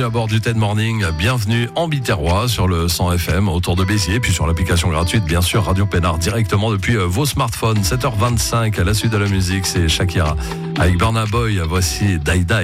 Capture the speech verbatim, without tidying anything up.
à bord du TED Morning. Bienvenue en Biterrois sur le cent F M autour de Béziers, puis sur l'application gratuite, bien sûr, Radio Pénard, directement depuis vos smartphones. sept heures vingt-cinq, à la suite de la musique, c'est Shakira avec Burna Boy. Voici Die Die.